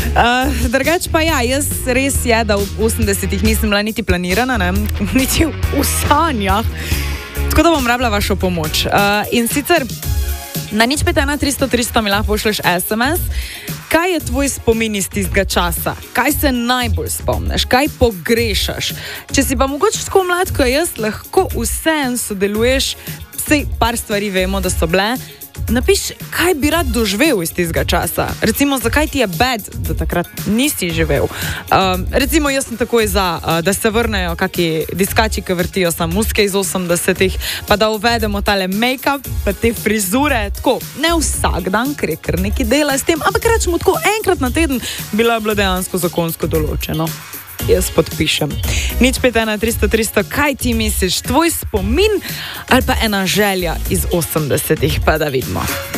Drugač pa ja, jaz res je, da v 80-ih nisem bila niti planirana, ne? Niti v sanjah. Tako da bom rabila vašo pomoč. In sicer na 051 300 300 mi lahko pošleš SMS. Kaj je tvoj spomin iz tistega časa? Kaj se najbolj spomniš? Kaj pogrešaš? Če si pa mogoče tako mlad, kot jaz, lahko vseeno sodeluješ, saj par stvari vemo, da so bile. Napiš, kaj bi rad doživel iz tistega časa. Recimo, zakaj ti je bad, da takrat nisi živel. Recimo, jaz sem takoj za, da se vrnejo kaki diskači, ki vrtijo samo muske iz 80-ih, pa da uvedemo tale make-up, pa te frizure, tako, ne vsak dan, ker je kar nekaj dela s tem, ampak rečemo tako, enkrat na teden bila dejansko zakonsko določeno. Jaz podpišem. 051 300 300, kaj ti misliš, tvoj spomin ali pa ena želja iz 80-ih, pa da vidimo.